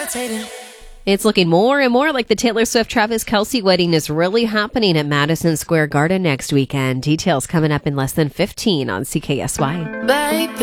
It's looking more and more like the Taylor Swift-Travis Kelce wedding is really happening at Madison Square Garden next weekend. Details coming up in less than 15 on CKSY. Baby.